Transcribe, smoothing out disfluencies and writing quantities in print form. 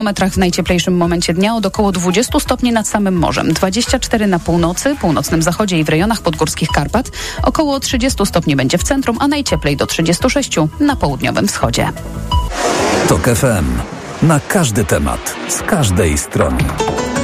W najcieplejszym momencie dnia od około 20 stopni nad samym morzem, 24 na północy, północnym zachodzie i w rejonach podgórskich Karpat, około 30 stopni będzie w centrum, a najcieplej do 36 na południowym wschodzie. TOK FM. Na każdy temat, z każdej strony.